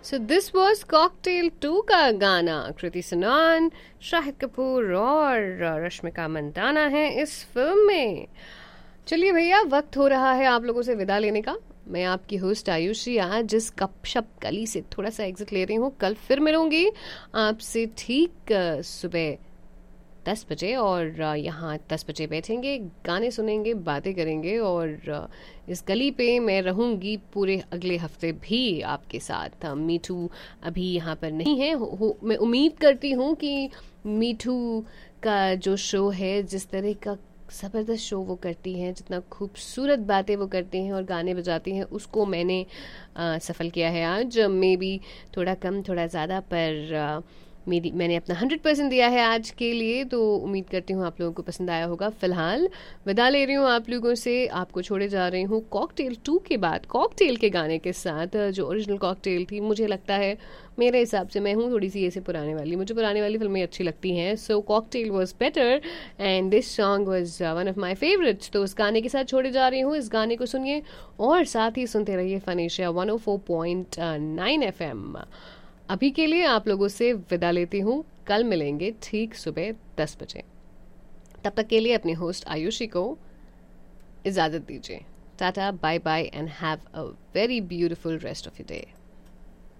So this was cocktail 2 का गाना। कृति सनन, शाहिद कपूर और रश्मिका मंदाना है इस फिल्म में। चलिए भैया, वक्त हो रहा है आप लोगों से विदा लेने का। मैं आपकी होस्ट आयुषी आज जिस गपशप गली से थोड़ा सा एग्जिट ले रही हूँ, कल फिर मिलूंगी आपसे ठीक सुबह 10 बजे। और यहाँ 10 बजे बैठेंगे, गाने सुनेंगे, बातें करेंगे। और इस गली पे मैं रहूँगी पूरे अगले हफ्ते भी आपके साथ। मीठू अभी यहाँ पर नहीं है। मैं उम्मीद करती हूँ कि मीठू का जो शो है, जिस तरह का ज़बरदस्त शो वो करती हैं, जितना खूबसूरत बातें वो करती हैं और गाने बजाती हैं, उसको मैंने सफल किया है आज। मे बी थोड़ा कम थोड़ा ज़्यादा, पर मैंने अपना 100% दिया है आज के लिए। तो उम्मीद करती हूँ आप लोगों को पसंद आया होगा। फिलहाल विदा ले रही हूँ आप लोगों से, आपको छोड़े जा रही हूँ कॉकटेल 2 के बाद कॉकटेल के गाने के साथ। जो ओरिजिनल कॉकटेल थी, मुझे लगता है, मेरे हिसाब से, मैं हूँ थोड़ी सी ऐसे पुराने वाली, मुझे पुराने वाली फिल्में अच्छी लगती हैं। सो cocktail was better and this song was one of my favourites. तो उस गाने के साथ छोड़े जा रही हूँ। इस गाने को सुनिए और साथ ही सुनते रहिए फनेशिया 104.9 FM। अभी के लिए आप लोगों से विदा लेती हूँ। कल मिलेंगे ठीक सुबह 10 बजे। तब तक के लिए अपने होस्ट आयुषी को इजाज़त दीजिए। Tata, bye bye and have a very beautiful rest of your day.